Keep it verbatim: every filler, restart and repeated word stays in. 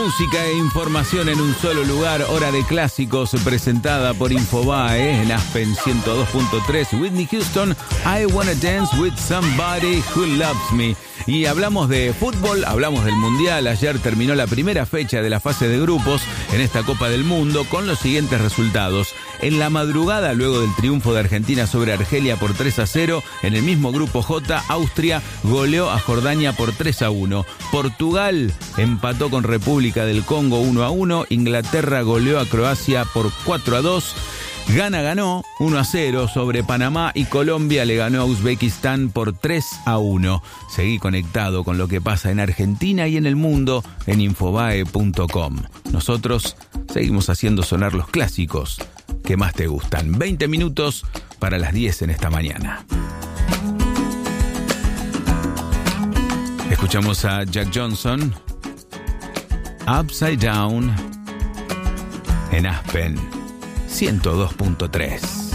Música e información en un solo lugar, hora de clásicos presentada por Infobae en Aspen ciento dos punto tres. Whitney Houston, I Wanna Dance With Somebody Who Loves Me. Y hablamos de fútbol, hablamos del Mundial. Ayer terminó la primera fecha de la fase de grupos en esta Copa del Mundo con los siguientes resultados. En la madrugada, luego del triunfo de Argentina sobre Argelia por tres a cero, en el mismo grupo J, Austria goleó a Jordania por tres a uno. Portugal empató con República del Congo uno a uno. Inglaterra goleó a Croacia por cuatro a dos. Ghana ganó uno a cero sobre Panamá y Colombia le ganó a Uzbekistán por tres a uno. Seguí conectado con lo que pasa en Argentina y en el mundo en infobae punto com. Nosotros seguimos haciendo sonar los clásicos que más te gustan. veinte minutos para las diez en esta mañana. Escuchamos a Jack Johnson, Upside Down, en Aspen ciento dos punto tres.